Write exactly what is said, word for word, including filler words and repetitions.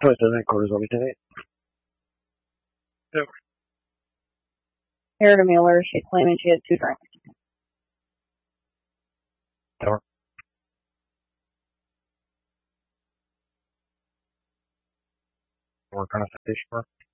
Twisted headquarters, Lieutenant. Yep. Here to Mueller, she's claiming she had two drinks. Door. We're kind of fish for.